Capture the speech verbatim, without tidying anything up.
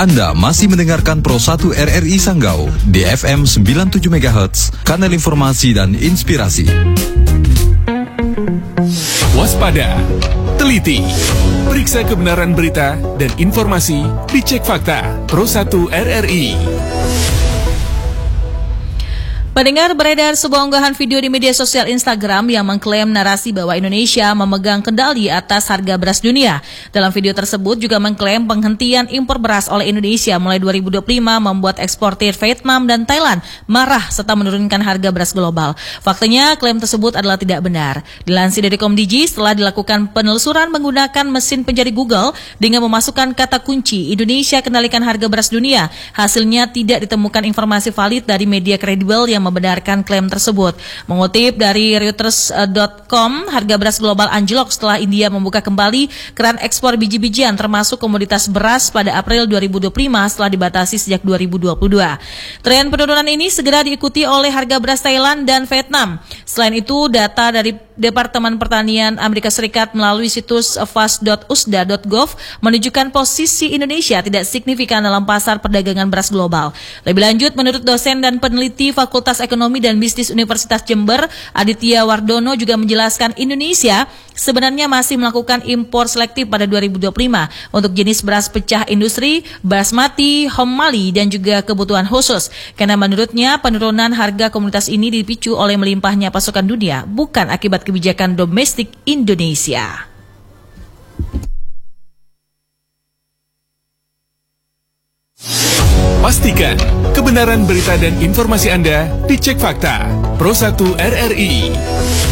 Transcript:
Anda masih mendengarkan Pro satu R R I Sanggau di F M sembilan puluh tujuh megahertz, kanal informasi dan inspirasi. Waspada, teliti, periksa kebenaran berita dan informasi, dicek fakta. Pro satu R R I. Pendengar, beredar sebuah unggahan video di media sosial Instagram yang mengklaim narasi bahwa Indonesia memegang kendali atas harga beras dunia. Dalam video tersebut juga mengklaim penghentian impor beras oleh Indonesia mulai dua ribu dua puluh lima membuat eksportir Vietnam dan Thailand marah serta menurunkan harga beras global. Faktanya, klaim tersebut adalah tidak benar. Dilansir dari Komdigi, setelah dilakukan penelusuran menggunakan mesin pencari Google dengan memasukkan kata kunci Indonesia kendalikan harga beras dunia, hasilnya tidak ditemukan informasi valid dari media kredibel yang membenarkan klaim tersebut. Mengutip dari Reuters dot com, harga beras global anjlok setelah India membuka kembali keran ekspor biji-bijian termasuk komoditas beras pada April dua ribu dua puluh lima setelah dibatasi sejak dua ribu dua puluh dua. Tren penurunan ini segera diikuti oleh harga beras Thailand dan Vietnam. Selain itu, data dari Departemen Pertanian Amerika Serikat melalui situs fast dot u s d a dot gov menunjukkan posisi Indonesia tidak signifikan dalam pasar perdagangan beras global. Lebih lanjut, menurut dosen dan peneliti Fakultas Ekonomi dan Bisnis Universitas Jember, Aditya Wardono juga menjelaskan Indonesia sebenarnya masih melakukan impor selektif pada dua ribu dua puluh lima untuk jenis beras pecah industri, basmati, homali, dan juga kebutuhan khusus. Karena menurutnya penurunan harga komoditas ini dipicu oleh melimpahnya pasokan dunia, bukan akibat kebijakan domestik Indonesia. Pastikan kebenaran berita dan informasi Anda dicek fakta. Pro satu R R I.